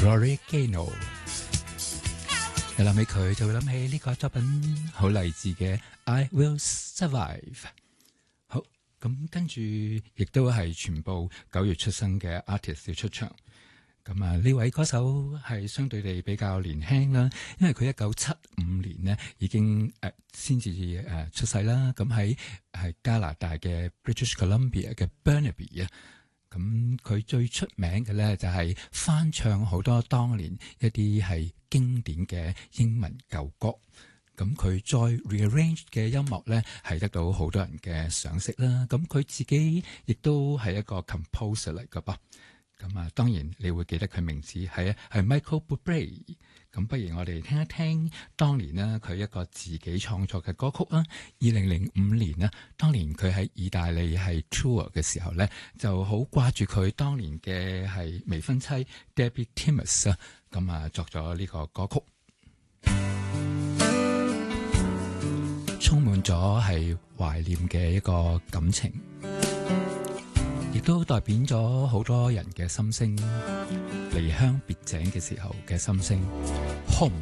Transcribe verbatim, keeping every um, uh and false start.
Rory Gano。你諗起佢就會諗起呢個作品好勵志嘅 I Will Survive。好，咁跟住亦都係全部九月出生嘅 artist 要出場。咁啊，呢位歌手係相對地比較年輕啦，因為佢一九七五年呢已經誒先至誒出世啦。咁喺係加拿大嘅 British Columbia 嘅 Burnaby 啊。咁佢最出名嘅咧就係翻唱好多當年一啲係經典嘅英文舊歌。咁佢再 rearrange 嘅音樂咧係得到好多人嘅賞識啦。咁佢自己亦都係一個 composer 嚟㗎噃。咁啊，當然你會記得佢名字係係 Michael Bublé。咁不如我哋聽一聽當年呢佢一個自己創作嘅歌曲啦。二零零五年呢，當年佢喺意大利係 tour 嘅時候咧，就好掛住佢當年嘅係未婚妻 Debbie Timmis 啊，咁啊作咗呢個歌曲，充滿咗係懷念嘅一個感情。亦都代表咗好多人嘅心聲，離鄉別井嘅時候嘅心聲。Home。